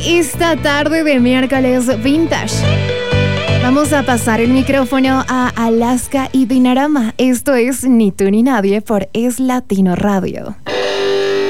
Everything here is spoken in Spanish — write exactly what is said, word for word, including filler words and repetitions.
esta tarde de miércoles vintage. Vamos a pasar el micrófono a Alaska y Dinarama. Esto es Ni tú ni nadie por Es Latino Radio.